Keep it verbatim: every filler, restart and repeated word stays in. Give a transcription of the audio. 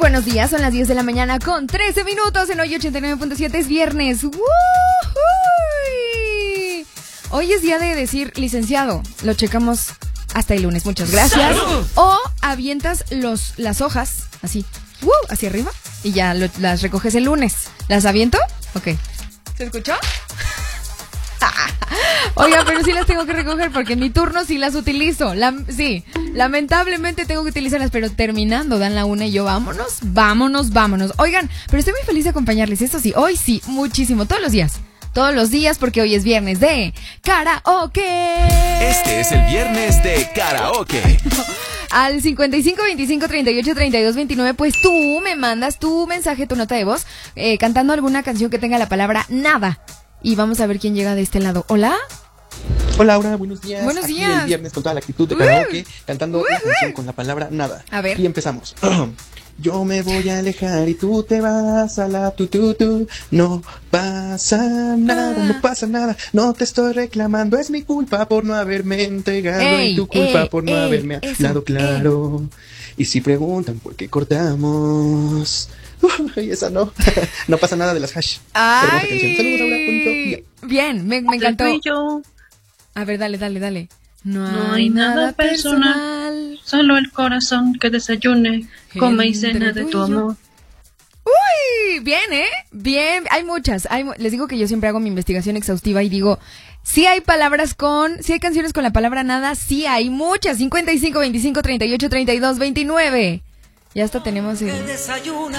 buenos días, son las diez de la mañana con trece minutos en hoy ochenta y nueve punto siete, es viernes. ¡Woo! Hoy es día de decir licenciado, lo checamos hasta el lunes, muchas gracias. O avientas los, las hojas, así, ¡woo! Hacia arriba y ya lo, las recoges el lunes. ¿Las aviento? Ok. ¿Se escuchó? Oiga, pero sí las tengo que recoger porque en mi turno sí las utilizo. La, sí, lamentablemente tengo que utilizarlas, pero terminando dan la una y yo vámonos, vámonos, vámonos. Oigan, pero estoy muy feliz de acompañarles, eso sí, hoy sí, muchísimo, todos los días. Todos los días porque hoy es viernes de karaoke. Este es el viernes de karaoke. Al cincuenta y cinco, veinticinco, treinta y ocho, treinta y dos, veintinueve, pues tú me mandas tu mensaje, tu nota de voz, eh, cantando alguna canción que tenga la palabra nada. Y vamos a ver quién llega de este lado. ¿Hola? Hola, Laura, buenos días. Buenos Aquí días. el viernes con toda la actitud de karaoke, uh, cantando uh, una canción con la palabra nada. A ver. Y empezamos. Yo me voy a alejar y tú te vas a la tu tu tu. No pasa nada, no pasa nada. No te estoy reclamando, es mi culpa por no haberme entregado. Ey, y tu culpa ey, por no ey, haberme eso, hablado claro. Ey. Y si preguntan por qué cortamos... Uy, esa no. No pasa nada de las hash. Ay. Canción. Saludos, Laura, bonito día. Bien, me, me encantó. A ver, dale, dale, dale. No, No hay nada personal, solo el corazón que desayune, come y cena de tu amor. Uy, bien, ¿eh? Bien, hay muchas. Hay, les digo que yo siempre hago mi investigación exhaustiva y digo, sí hay palabras con, sí hay canciones con la palabra nada, sí hay muchas. cincuenta y cinco, veinticinco, treinta y ocho, treinta y dos, veintinueve. Ya hasta tenemos el...